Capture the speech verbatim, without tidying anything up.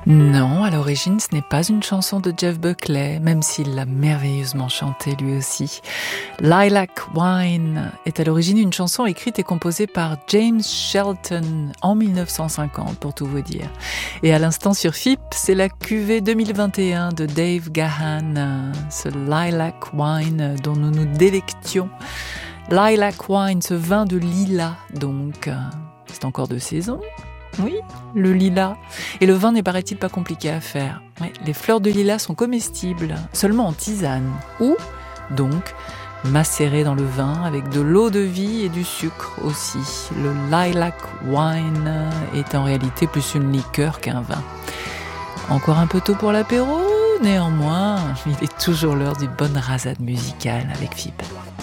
Non, à l'origine, ce n'est pas une chanson de Jeff Buckley, même s'il l'a merveilleusement chantée lui aussi. Lilac Wine est à l'origine une chanson écrite et composée par James Shelton en mille neuf cent cinquante, pour tout vous dire. Et à l'instant sur F I P, c'est la cuvée deux mille vingt et un de Dave Gahan, ce Lilac Wine dont nous nous délections. Lilac Wine, ce vin de lilas, donc, c'est encore de saison. Oui, le lilas. Et le vin n'est, paraît-il, pas compliqué à faire. Oui, les fleurs de lilas sont comestibles, seulement en tisane. Ou, donc, macérées dans le vin avec de l'eau de vie et du sucre aussi. Le lilac wine est en réalité plus une liqueur qu'un vin. Encore un peu tôt pour l'apéro, néanmoins, il est toujours l'heure d'une bonne rasade musicale avec F I P.